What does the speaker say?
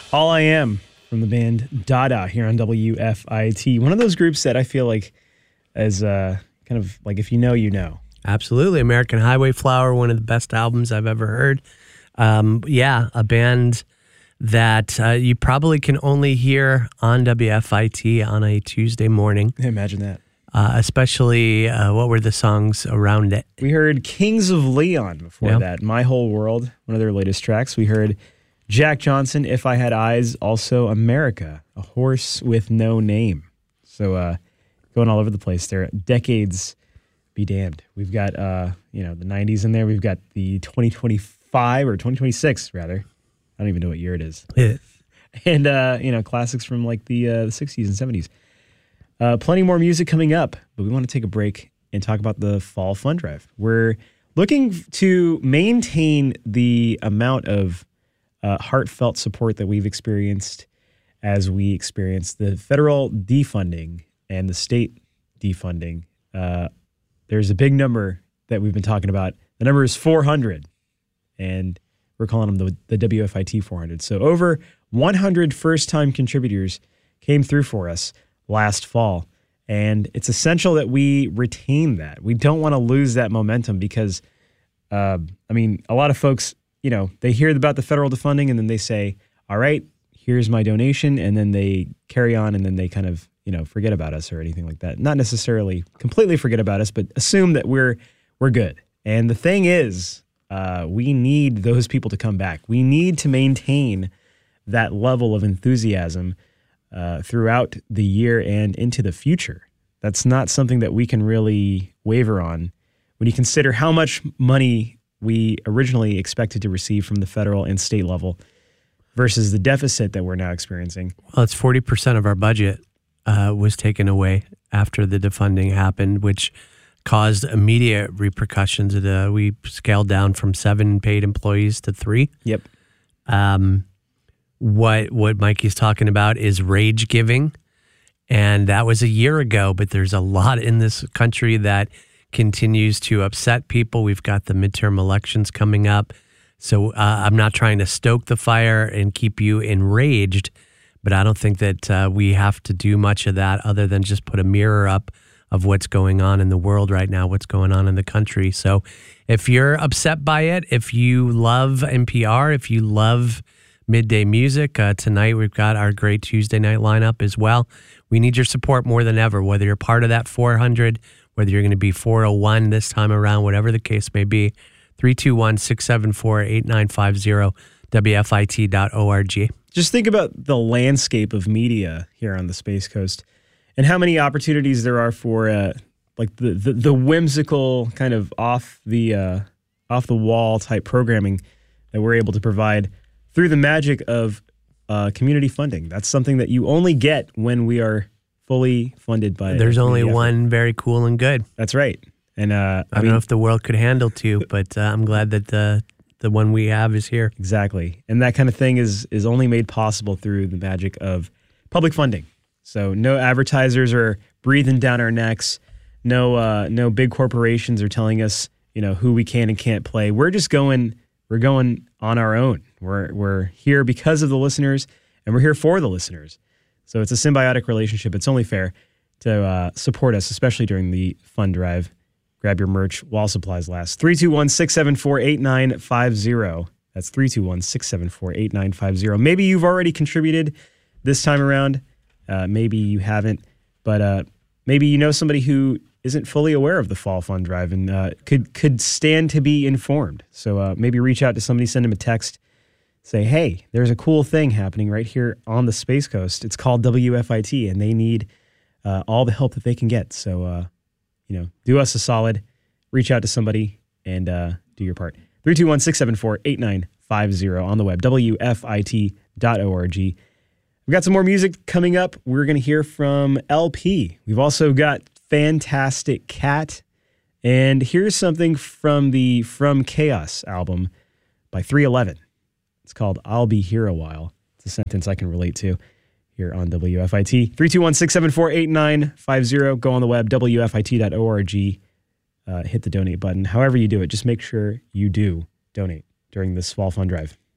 All I Am from the band Dada here on WFIT. One of those groups that I feel like is kind of like if you know, you know. Absolutely. American Highway Flower, one of the best albums I've ever heard. A band that you probably can only hear on WFIT on a Tuesday morning. Imagine that. Especially, what were the songs around it? We heard Kings of Leon before that. My Whole World, one of their latest tracks. We heard Jack Johnson, If I Had Eyes, also America, A Horse with No Name. So going all over the place there. Decades be damned. We've got, the 90s in there. We've got the 2025 or 2026, rather. I don't even know what year it is. Yeah. And, classics from like the 60s and 70s. Plenty more music coming up, but we want to take a break and talk about the Fall Fund Drive. We're looking to maintain the amount of heartfelt support that we've experienced as we experience the federal defunding and the state defunding. There's a big number that we've been talking about. The number is 400, and we're calling them the WFIT 400. So over 100 first-time contributors came through for us last fall, and it's essential that we retain that. We don't want to lose that momentum because, a lot of folks, they hear about the federal defunding and then they say, all right, here's my donation, and then they carry on and then they kind of, forget about us or anything like that. Not necessarily completely forget about us, but assume that we're good. And the thing is, we need those people to come back. We need to maintain that level of enthusiasm throughout the year and into the future. That's not something that we can really waver on when you consider how much money we originally expected to receive from the federal and state level versus the deficit that we're now experiencing. Well, it's 40% of our budget was taken away after the defunding happened, which caused immediate repercussions. We scaled down from 7 paid employees to 3. Yep. What Mikey's talking about is rage giving, and that was a year ago, but there's a lot in this country that continues to upset people. We've got the midterm elections coming up, so I'm not trying to stoke the fire and keep you enraged, but I don't think that we have to do much of that other than just put a mirror up of what's going on in the world right now, what's going on in the country. So if you're upset by it, if you love NPR, if you love midday music, tonight we've got our great Tuesday night lineup as well. We need your support more than ever, whether you're part of that 400, whether you're going to be 401 this time around, whatever the case may be. 321-674-8950, WFIT.org. Just think about the landscape of media here on the Space Coast and how many opportunities there are for the whimsical kind of off the wall type programming that we're able to provide through the magic of community funding. That's something that you only get when we are fully funded by. There's only one very cool and good. That's right. And I don't know if the world could handle 2, but I'm glad that the one we have is here. Exactly. And that kind of thing is only made possible through the magic of public funding. So no advertisers are breathing down our necks. No big corporations are telling us, who we can and can't play. We're going on our own. We're here because of the listeners, and we're here for the listeners. So it's a symbiotic relationship. It's only fair to support us, especially during the fund drive. Grab your merch while supplies last. 321-674-8950. That's 321-674-8950. Maybe you've already contributed this time around. Maybe you haven't. But maybe you know somebody who isn't fully aware of the Fall Fund Drive and could stand to be informed. So maybe reach out to somebody, send them a text, say, hey, there's a cool thing happening right here on the Space Coast. It's called WFIT, and they need all the help that they can get. So, do us a solid, reach out to somebody, and do your part. 321-674-8950 on the web, WFIT.org. We've got some more music coming up. We're going to hear from LP. We've also got Fantastic Cat. And here's something from the From Chaos album by 311. It's called I'll Be Here a While. It's a sentence I can relate to here on WFIT. 321-674-8950. Go on the web, WFIT.org. Hit the donate button. However you do it, just make sure you do donate during this Fall Fund Drive.